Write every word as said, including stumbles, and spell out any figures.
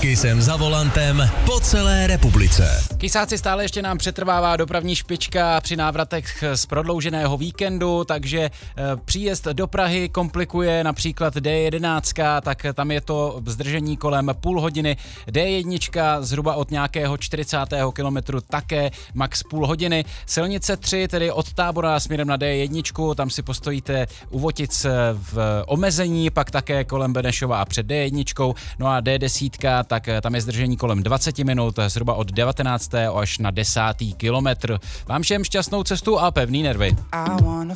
Kysem za volantem po celé republice. Kysáci, stále ještě nám přetrvává dopravní špička při návratech z prodlouženého víkendu, takže příjezd do Prahy komplikuje například D jedenáct, tak tam je to zdržení kolem půl hodiny. D jedna zhruba od nějakého čtyřicátého kilometru také max půl hodiny. Silnice tři, tedy od Tábora směrem na D jedna, tam si postojíte u Votic v omezení, pak také kolem Benešova a před D jedna. No a D deset, tak tam je zdržení kolem dvacet minut, zhruba od devatenáctého až na desátý kilometr. Vám všem šťastnou cestu a pevný nervy.